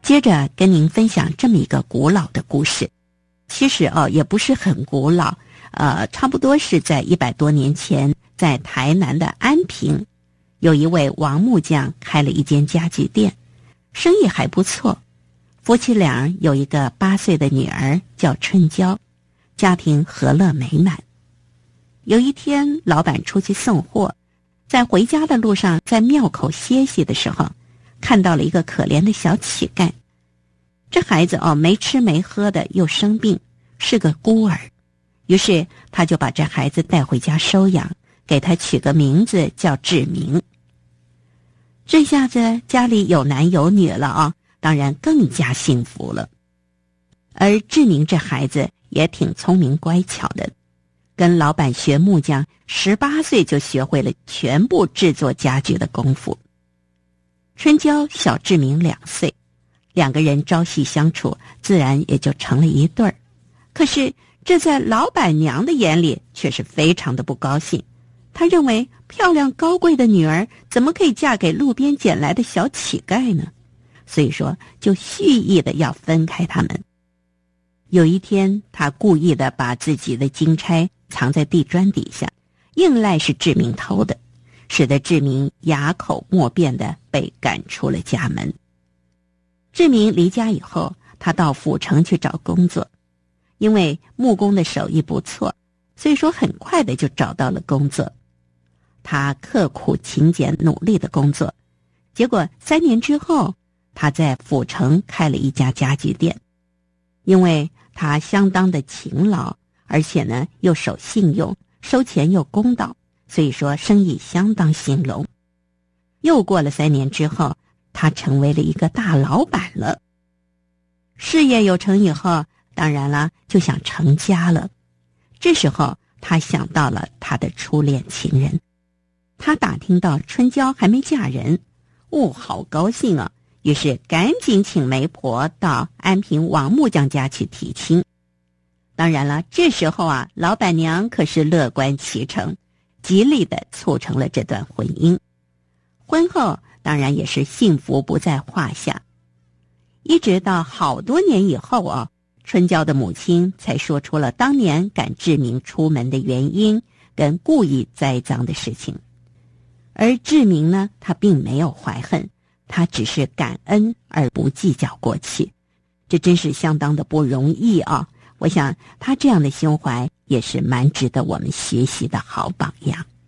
接着跟您分享这么一个古老的故事，其实也不是很古老，差不多是在100多年前，在台南的安平，有一位王木匠开了一间家具店，生意还不错。夫妻俩有一个8岁的女儿叫春娇，家庭和乐美满。有一天，老板出去送货，在回家的路上，在庙口歇息的时候，看到了一个可怜的小乞丐。这孩子没吃没喝的，又生病，是个孤儿。于是他就把这孩子带回家收养，给他取个名字叫志明。这下子家里有男有女了当然更加幸福了。而志明这孩子也挺聪明乖巧的，跟老板学木匠，18岁就学会了全部制作家具的功夫。春娇小志明2岁，2个人朝夕相处，自然也就成了一对儿。可是这在老板娘的眼里却是非常的不高兴，她认为漂亮高贵的女儿怎么可以嫁给路边捡来的小乞丐呢？所以说就蓄意的要分开他们。有一天，她故意的把自己的金钗藏在地砖底下，硬赖是志明偷的，使得志明哑口莫辩的被赶出了家门。志明离家以后，他到府城去找工作，因为木工的手艺不错，所以说很快的就找到了工作。他刻苦勤俭努力的工作，结果3年之后，他在府城开了一家家具店。因为他相当的勤劳，而且呢又守信用，收钱又公道，所以说生意相当兴隆。又过了3年之后，他成为了一个大老板了。事业有成以后，当然了，就想成家了。这时候他想到了他的初恋情人，他打听到春娇还没嫁人，好高兴啊！于是赶紧请媒婆到安平王木匠家去提亲。当然了，这时候老板娘可是乐观其成，极力的促成了这段婚姻。婚后当然也是幸福不在话下。一直到好多年以后春娇的母亲才说出了当年赶志明出门的原因跟故意栽赃的事情。而志明呢，他并没有怀恨，他只是感恩而不计较过去，这真是相当的不容易我想他这样的胸怀也是蛮值得我们学习的好榜样。